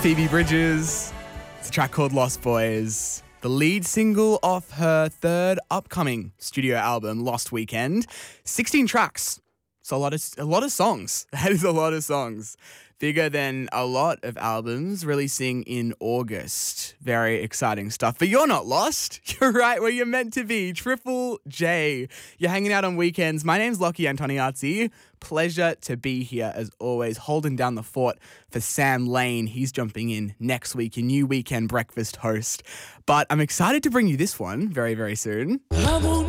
Phoebe Bridgers. It's a track called Lost Boys, the lead single off her third upcoming studio album, Lost Weekend. 16 tracks. It's a lot of songs. That is a lot of songs. Bigger than a lot of albums releasing in August. Very exciting stuff. But you're not lost. You're right where you're meant to be. Triple J. You're hanging out on weekends. My name's Lockie Antoniazzi. Pleasure to be here as always, holding down the fort for Sam Lane. He's jumping in next week, your new weekend breakfast host. But I'm excited to bring you this one very, very soon. I won't